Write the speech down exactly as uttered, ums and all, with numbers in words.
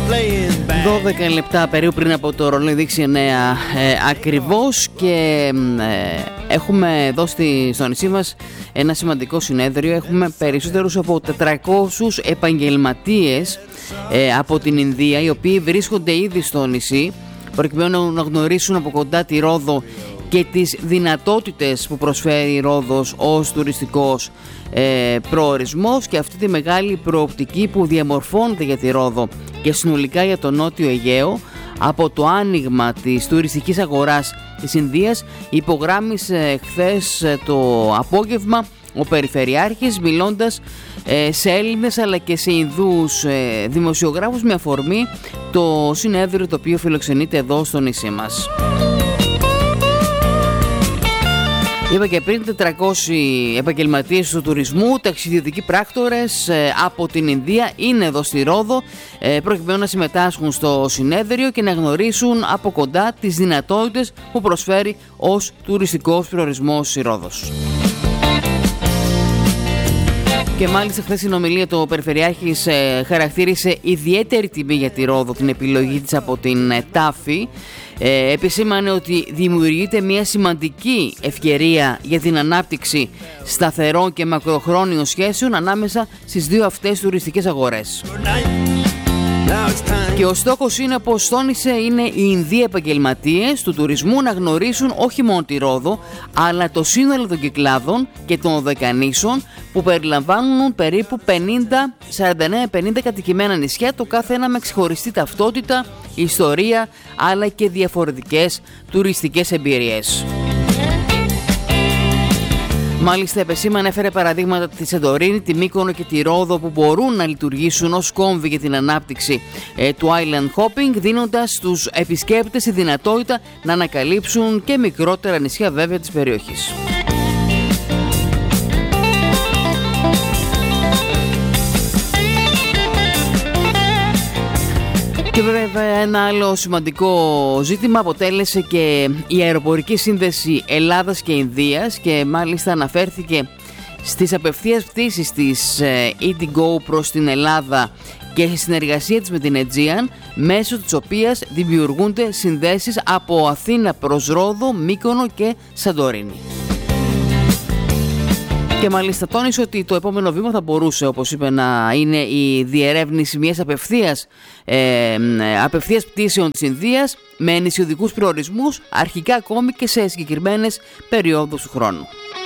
δώδεκα λεπτά περίπου πριν από το ρολόι δείξει εννέα ε, ακριβώς και ε, έχουμε εδώ στη, στο νησί μας ένα σημαντικό συνέδριο. Έχουμε περισσότερους από τετρακόσιους επαγγελματίες ε, από την Ινδία, οι οποίοι βρίσκονται ήδη στο νησί προκειμένου να γνωρίσουν από κοντά τη Ρόδο και τις δυνατότητες που προσφέρει η Ρόδος ως τουριστικός ε, προορισμός και αυτή τη μεγάλη προοπτική που διαμορφώνεται για τη Ρόδο και συνολικά για το Νότιο Αιγαίο από το άνοιγμα της τουριστικής αγοράς της Ινδίας. Υπογράμμισε χθες το απόγευμα ο Περιφερειάρχης μιλώντας ε, σε Έλληνες αλλά και σε Ινδούς ε, δημοσιογράφους με αφορμή το συνέδριο το οποίο φιλοξενείται εδώ στο νησί μας. Είπα και πριν, τετρακόσιοι επαγγελματίες του τουρισμού, ταξιδιωτικοί πράκτορες ε, από την Ινδία είναι εδώ στη Ρόδο ε, προκειμένου να συμμετάσχουν στο συνέδριο και να γνωρίσουν από κοντά τις δυνατότητες που προσφέρει ως τουριστικός προορισμός η Ρόδος. Και μάλιστα χθες στην ομιλία του Περιφερειάρχης ε, χαρακτήρισε ιδιαίτερη τιμή για τη Ρόδο την επιλογή της από την ε, ΤΑΦΗ. Ε, επισήμανε ότι δημιουργείται μια σημαντική ευκαιρία για την ανάπτυξη σταθερών και μακροχρόνιων σχέσεων ανάμεσα στις δύο αυτές τουριστικές αγορές. Και ο στόχος είναι, όπως τόνισε, είναι οι Ινδοί επαγγελματίες του τουρισμού να γνωρίσουν όχι μόνο τη Ρόδο, αλλά το σύνολο των Κυκλάδων και των Δωδεκανήσων που περιλαμβάνουν περίπου πενήντα, σαράντα εννέα πενήντα κατοικημένα νησιά, το κάθε ένα με ξεχωριστή ταυτότητα, ιστορία, αλλά και διαφορετικές τουριστικές εμπειρίες. Μάλιστα, επεσήμανε έφερε παραδείγματα τη Σαντορίνη, τη Μύκονο και τη Ρόδο που μπορούν να λειτουργήσουν ως κόμβοι για την ανάπτυξη ε, του island hopping, δίνοντας στους επισκέπτες τη δυνατότητα να ανακαλύψουν και μικρότερα νησιά βέβαια της περιοχής. Και βέβαια ένα άλλο σημαντικό ζήτημα αποτέλεσε και η αεροπορική σύνδεση Ελλάδας και Ινδίας και μάλιστα αναφέρθηκε στις απευθείας πτήσεις της Indigo προς την Ελλάδα και στη συνεργασία της με την Aegean, μέσω της οποίας δημιουργούνται συνδέσεις από Αθήνα προς Ρόδο, Μύκονο και Σαντορίνη. Και μάλιστα τόνισε ότι το επόμενο βήμα θα μπορούσε, όπως είπε, να είναι η διερεύνηση μιας απευθείας, ε, απευθείας πτήσεων της Ινδίας με νησιωτικούς προορισμούς, αρχικά ακόμη και σε συγκεκριμένες περιόδους του χρόνου.